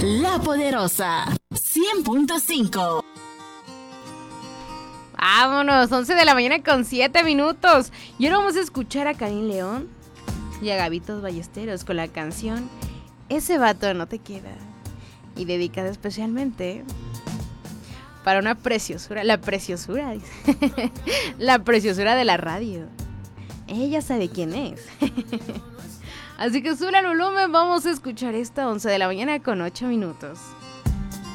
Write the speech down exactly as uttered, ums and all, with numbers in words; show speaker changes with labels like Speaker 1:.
Speaker 1: La Poderosa cien punto cinco.
Speaker 2: Vámonos, once de la mañana con siete minutos. Y ahora vamos a escuchar a Karim León y a Gavitos Ballesteros con la canción Ese vato no te queda. Y dedicada especialmente para una preciosura, la preciosura, dice. La preciosura de la radio. Ella sabe quién es. Así que sube el volumen, vamos a escuchar esta once de la mañana con ocho minutos.